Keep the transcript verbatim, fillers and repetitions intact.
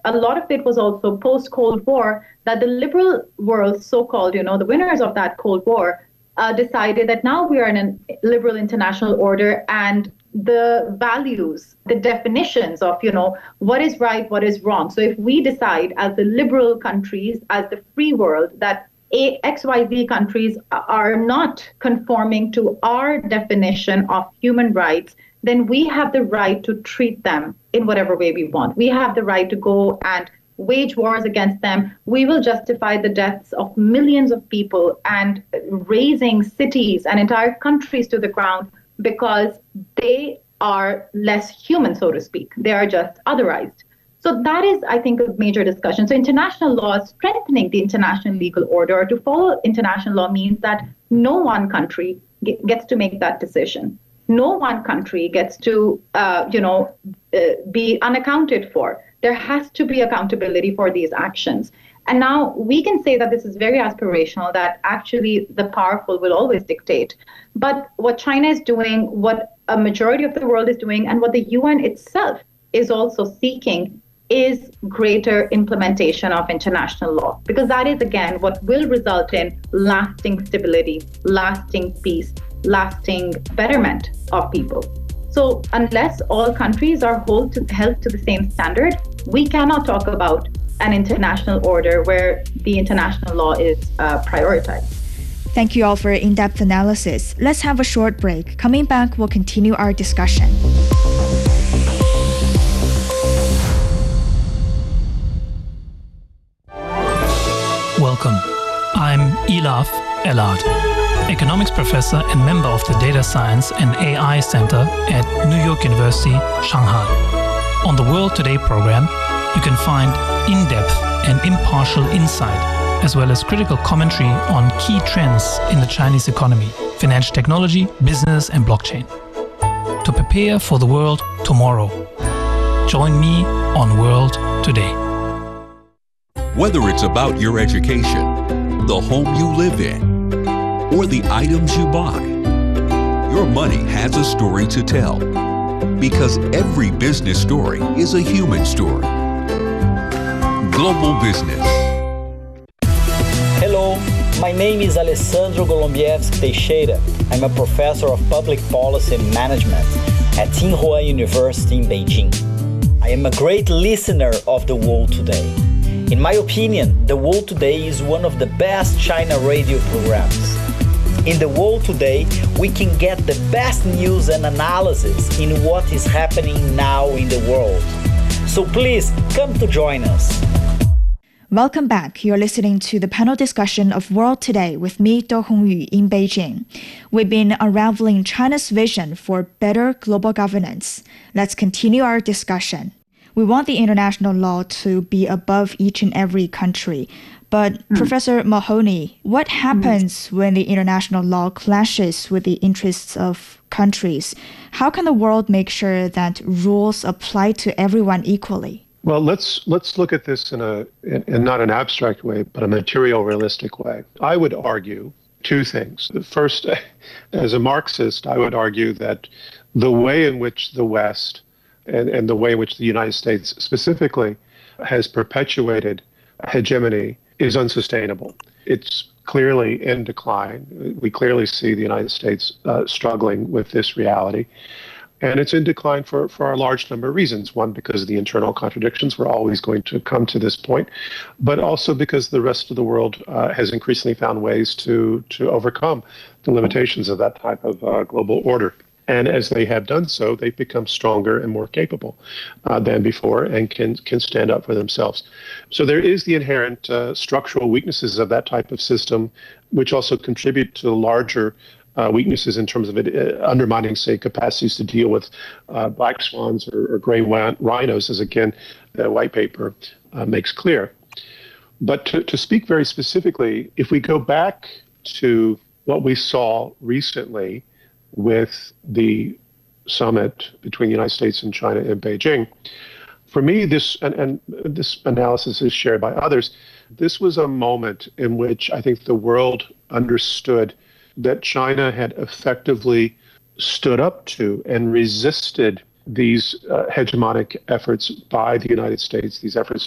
a lot of it was also post-Cold War, that the liberal world, so-called, you know, the winners of that Cold War, uh, decided that now we are in a liberal international order, and the values, the definitions of, you know, what is right, what is wrong. So if we decide as the liberal countries, as the free world, that A, X Y Z countries are not conforming to our definition of human rights, then we have the right to treat them in whatever way we want. We have the right to go and wage wars against them. We will justify the deaths of millions of people and razing cities and entire countries to the ground because they are less human, so to speak. They are just otherized. So that is, I think, a major discussion. So international law is strengthening the international legal order. To follow international law means that no one country ge- gets to make that decision. No one country gets to, uh, you know, uh, be unaccounted for. There has to be accountability for these actions. And now we can say that this is very aspirational, that actually the powerful will always dictate. But what China is doing, what a majority of the world is doing, and what the U N itself is also seeking is greater implementation of international law. Because that is, again, what will result in lasting stability, lasting peace, lasting betterment of people. So unless all countries are held to, held to the same standard, we cannot talk about an international order where the international law is uh, prioritized. Thank you all for your in-depth analysis. Let's have a short break. Coming back, we'll continue our discussion. Welcome. I'm Elaf Elad, economics professor and member of the Data Science and A I Center at New York University, Shanghai. On the World Today program, you can find in-depth and impartial insight, as well as critical commentary on key trends in the Chinese economy, financial technology, business, and blockchain. To prepare for the world tomorrow, join me on World Today. Whether it's about your education, the home you live in, or the items you buy, your money has a story to tell. Because every business story is a human story. Global Business. Hello, my name is Alessandro Golombieski Teixeira. I'm a professor of public policy and management at Tsinghua University in Beijing. I am a great listener of The World Today. In my opinion, The World Today is one of the best China radio programs. In The World Today, we can get the best news and analysis in what is happening now in the world. So please, come to join us. Welcome back. You're listening to the panel discussion of World Today with me, Do Hongyu, in Beijing. We've been unraveling China's vision for better global governance. Let's continue our discussion. We want the international law to be above each and every country. But mm. Professor Mahoney, what happens mm. when the international law clashes with the interests of countries? How can the world make sure that rules apply to everyone equally? Well, let's let's look at this in a in, in not an abstract way, but a material, realistic way. I would argue two things. First, as a Marxist, I would argue that the way in which the West and, and the way in which the United States specifically has perpetuated hegemony is unsustainable. It's clearly in decline. We clearly see the United States uh, struggling with this reality. And it's in decline for, for a large number of reasons. One, because of the internal contradictions. We're always going to come to this point. But also because the rest of the world uh, has increasingly found ways to, to overcome the limitations of that type of uh, global order. And as they have done so, they've become stronger and more capable uh, than before and can can stand up for themselves. So there is the inherent uh, structural weaknesses of that type of system, which also contribute to the larger uh, weaknesses in terms of it uh, undermining, say, capacities to deal with uh, black swans or, or gray rhinos, as again, the white paper uh, makes clear. But to, to speak very specifically, if we go back to what we saw recently with the summit between the United States and China in Beijing. For me, this, and, and this analysis is shared by others, this was a moment in which I think the world understood that China had effectively stood up to and resisted these uh, hegemonic efforts by the United States, these efforts